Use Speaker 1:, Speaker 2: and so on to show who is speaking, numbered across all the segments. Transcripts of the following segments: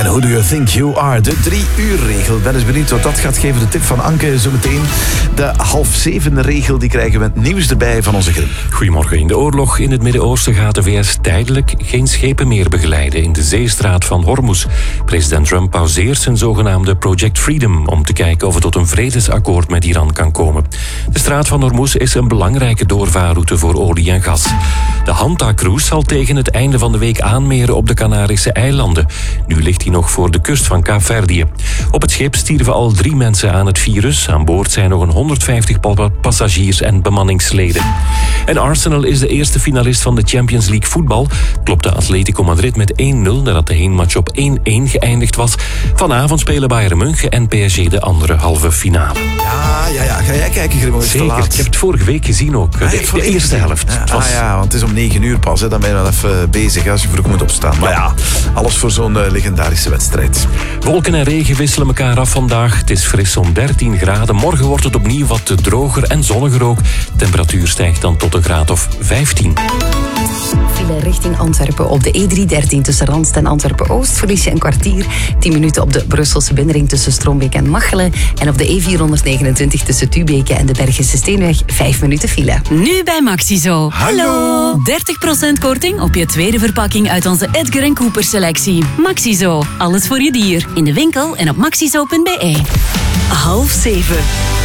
Speaker 1: En who do you think you are? De 3-uur-regel. Ben eens benieuwd wat dat gaat geven. De tip van Anke zometeen. De 6:30-regel, die krijgen we het nieuws erbij van onze Grim.
Speaker 2: Goedemorgen. In de oorlog in het Midden-Oosten gaat de VS tijdelijk geen schepen meer begeleiden in de zeestraat van Hormuz. President Trump pauzeert zijn zogenaamde Project Freedom om te kijken of het tot een vredesakkoord met Iran kan komen. De straat van Hormuz is een belangrijke doorvaarroute voor olie en gas. De Hanta-cruise zal tegen het einde van de week aanmeren op de Canarische eilanden. Nu ligt hij nog voor de kust van Kaapverdië. Op het schip stierven al 3 mensen aan het virus. Aan boord zijn nog een 150 passagiers en bemanningsleden. En Arsenal is de eerste finalist van de Champions League voetbal. Klopte Atletico Madrid met 1-0 nadat de heenmatch op 1-1 geëindigd was. Vanavond spelen Bayern München en PSG de andere halve finale.
Speaker 1: Ja. Ga jij kijken, Grim?
Speaker 2: Zeker, ik heb het vorige week gezien ook. De eerste helft.
Speaker 1: Ja, want het is om 9 uur pas. Hè. Dan ben je wel even bezig als je vroeg moet opstaan. Maar ja, alles voor zo'n legendarische wedstrijd.
Speaker 2: Wolken en regen wisselen elkaar af vandaag. Het is fris om 13 graden. Morgen wordt het opnieuw wat droger en zonniger ook. Temperatuur stijgt dan tot een graad of 15.
Speaker 3: File richting Antwerpen op de E313 tussen Randst en Antwerpen-Oost. Verlies je een kwartier. 10 minuten op de Brusselse binnenring tussen Strombeek en Machelen. En op de E429 tussen Tubeke en de Bergische Steenweg 5 minuten file.
Speaker 4: Nu bij Maxizo. Hallo! 30% korting op je tweede verpakking uit onze Edgar & Cooper selectie. Maxizo. Alles voor je dier. In de winkel en op maxizo.be. 6:30.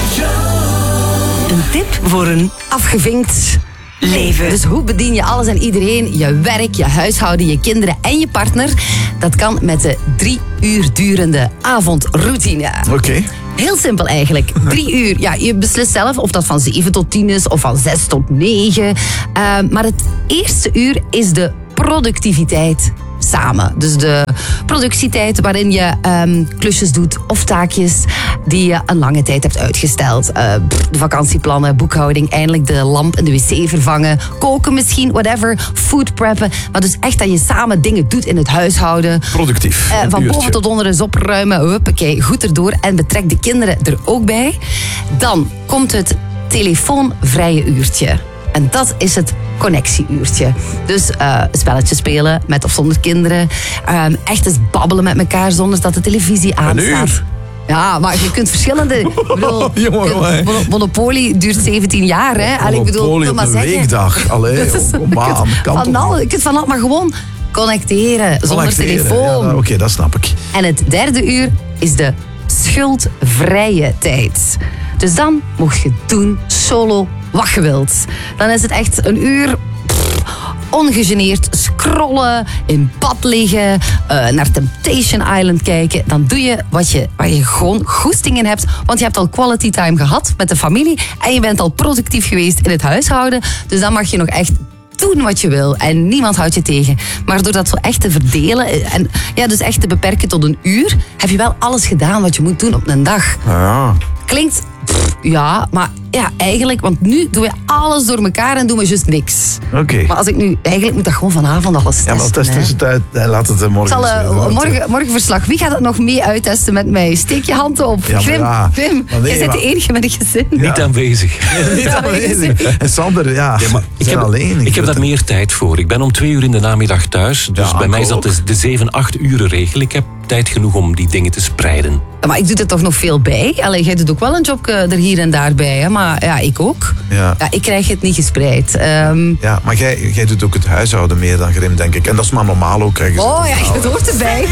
Speaker 4: Een tip voor een
Speaker 3: Afgevinkt
Speaker 4: leven.
Speaker 3: Dus hoe bedien je alles en iedereen? Je werk, je huishouden, je kinderen en je partner. Dat kan met de 3 uur durende avondroutine.
Speaker 1: Oké.
Speaker 3: Heel simpel eigenlijk. 3 uur. Ja, je beslist zelf of dat van 7 tot 10 is of van 6 tot 9. Maar het eerste uur is de productiviteit samen. Dus de productietijd waarin je klusjes doet of taakjes die je een lange tijd hebt uitgesteld. De vakantieplannen, boekhouding, eindelijk de lamp en de wc vervangen, koken misschien, whatever, food preppen. Maar dus echt dat je samen dingen doet in het huishouden.
Speaker 1: Productief.
Speaker 3: Van boven tot onder eens opruimen, huppakee, goed erdoor. En betrek de kinderen er ook bij. Dan komt het telefoonvrije uurtje. En dat is het connectieuurtje. Dus spelletjes spelen met of zonder kinderen. Echt eens babbelen met elkaar zonder dat de televisie aanstaat.
Speaker 1: Een uur?
Speaker 3: Ja, maar je kunt verschillende... Ik bedoel, Monopoly duurt 17 jaar, hè.
Speaker 1: Monopoly op een weekdag. Allee,
Speaker 3: je kunt van alles, maar gewoon connecteren zonder telefoon.
Speaker 1: Ja, Oké, dat snap ik.
Speaker 3: En het derde uur is de schuldvrije tijd. Dus dan mocht je doen solo wat je wilt. Dan is het echt een uur ongegeneerd scrollen, in bad liggen, naar Temptation Island kijken. Dan doe je waar je gewoon goesting in hebt. Want je hebt al quality time gehad met de familie en je bent al productief geweest in het huishouden. Dus dan mag je nog echt doen wat je wil en niemand houdt je tegen. Maar door dat zo echt te verdelen en dus echt te beperken tot een uur, heb je wel alles gedaan wat je moet doen op een dag.
Speaker 1: Ja.
Speaker 3: Klinkt, maar eigenlijk, want nu doen we alles door elkaar en doen we juist niks.
Speaker 1: Oké.
Speaker 3: Maar eigenlijk moet dat gewoon vanavond alles testen.
Speaker 1: Ja, maar test het uit. Laat het morgen.
Speaker 3: Morgen verslag. Wie gaat het nog mee uittesten met mij? Steek je hand op.
Speaker 1: Ja,
Speaker 3: Grim, jij bent de enige met een gezin.
Speaker 2: Niet aanwezig.
Speaker 1: En Sander,
Speaker 2: ik heb daar meer tijd voor. Ik ben om 2 uur in de namiddag thuis. Dus bij mij is dat de 7-8 uren regel. Ik heb tijd genoeg om die dingen te spreiden.
Speaker 3: Maar ik doe er toch nog veel bij. Jij doet ook wel een job er hier en daar bij. Hè? Maar ja, ik ook. Ja, ik krijg het niet gespreid.
Speaker 1: Ja, maar jij doet ook het huishouden meer dan Grim, denk ik. En dat is maar normaal ook.
Speaker 3: Het hoort erbij.